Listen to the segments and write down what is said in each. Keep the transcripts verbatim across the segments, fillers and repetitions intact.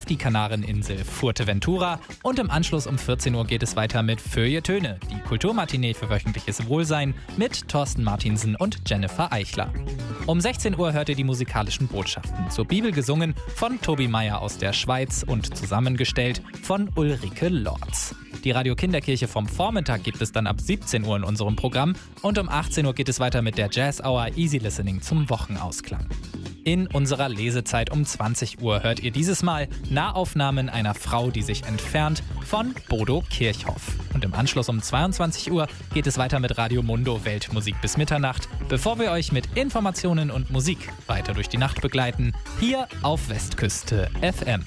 die Kanareninsel Fuerteventura und im Anschluss um vierzehn Uhr geht es weiter mit Feuilletöne, die Kulturmatinee für wöchentliches Wohlsein mit Thorsten Martinsen und Jennifer Eichler. Um sechzehn Uhr hört ihr die musikalischen Botschaften zur Bibel gesungen von Tobi Meyer aus der Schweiz und zusammengestellt von Ulrike Lorz. Die Radio Kinderkirche vom Vormittag gibt es dann ab siebzehn Uhr in unserem Programm und um achtzehn Uhr geht es weiter mit der Jazz Hour Easy Listening zum Wochenausklang. In unserer Lesezeit um zwanzig Uhr hört ihr dieses Mal Nahaufnahmen einer Frau, die sich entfernt von Bodo Kirchhoff. Und im Anschluss um zweiundzwanzig Uhr geht es weiter mit Radio Mundo Weltmusik bis Mitternacht, bevor wir euch mit Informationen und Musik weiter durch die Nacht begleiten, hier auf Westküste F M.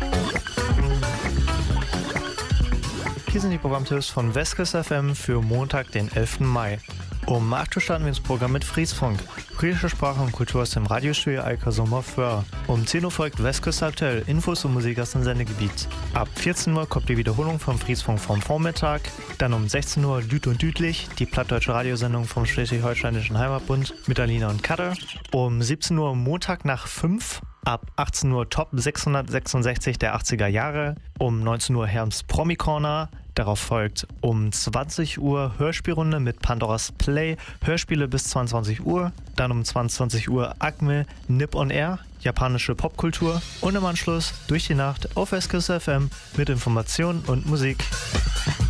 Hier sind die Programmtipps von Westküste F M für Montag, den elften Mai. Um acht Uhr starten wir das Programm mit Friesfunk. Friesische Sprache und Kultur aus dem Radiostudio Eika Sommer Föhr. Um zehn Uhr folgt Westküste aktuell, Infos und Musik aus dem Sendegebiet. Ab vierzehn Uhr kommt die Wiederholung vom Friesfunk vom Vormittag. Dann um sechzehn Uhr Lüt und Dütlich, die plattdeutsche Radiosendung vom Schleswig-Holsteinischen Heimatbund mit Alina und Kader. Um siebzehn Uhr Montag nach fünf. Ab achtzehn Uhr Top sechshundertsechsundsechzig der achtziger Jahre. Um neunzehn Uhr Herms Promi Corner. Darauf folgt um zwanzig Uhr Hörspielrunde mit Pandoras Play, Hörspiele bis zweiundzwanzig Uhr. Dann um zweiundzwanzig Uhr Acme Nip on Air, japanische Popkultur. Und im Anschluss durch die Nacht auf Westküste F M mit Informationen und Musik.